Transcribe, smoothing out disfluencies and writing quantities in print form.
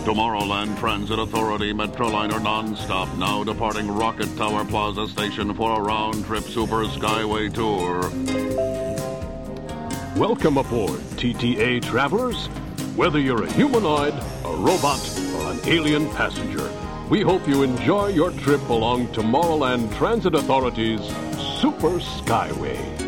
Tomorrowland Transit Authority Metroliner nonstop now departing Rocket Tower Plaza Station for a round-trip Super Skyway tour. Welcome aboard, TTA travelers. Whether you're a humanoid, a robot, or an alien passenger, we hope you enjoy your trip along Tomorrowland Transit Authority's Super Skyway.